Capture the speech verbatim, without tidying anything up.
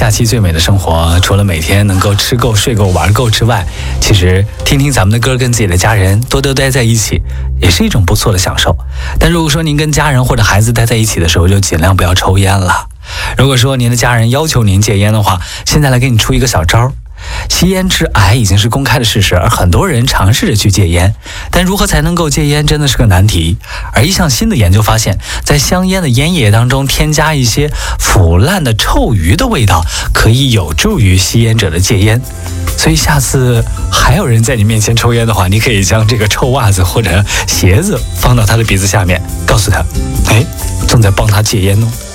假期最美的生活，除了每天能够吃够、睡够、玩够之外，其实听听咱们的歌，跟自己的家人多多待在一起，也是一种不错的享受。但如果说您跟家人或者孩子待在一起的时候，就尽量不要抽烟了。如果说您的家人要求您戒烟的话，现在来给你出一个小招。吸烟致癌已经是公开的事实，而很多人尝试着去戒烟，但如何才能够戒烟真的是个难题。而一项新的研究发现，在香烟的烟叶当中添加一些腐烂的臭鱼的味道，可以有助于吸烟者的戒烟。所以下次还有人在你面前抽烟的话，你可以将这个臭袜子或者鞋子放到他的鼻子下面，告诉他，哎，正在帮他戒烟哦。